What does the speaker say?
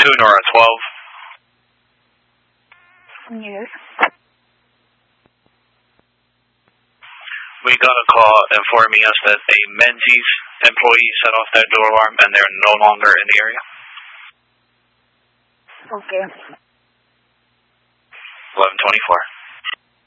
Nora 12. Yes. We got a call informing us that a Menzies employee set off that door alarm and they're no longer in the area. Okay. 1124.